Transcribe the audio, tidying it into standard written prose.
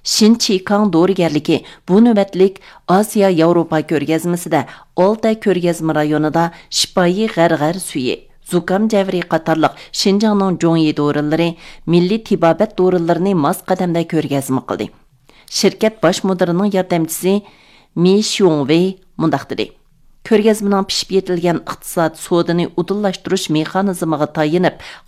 Shin Chikang dorigarligi bu navbatlik Osiyo Yevropa ko'rgazmasida Olta ko'rgazma rayonida shifoyi g'arg'ar suyi, zukam javri qatorliq Shinjongning Zhongyi dorilarni, milliy tibobat dorilarini mos qadamda ko'rgazma qildi. Shirkat bosh mudirining yordamchisi Mi Xiongwei mundaq dedi. Ko'rgazmaning pishib yetilgan iqtisod sodini udullashtirish mexanizmiga tayinib,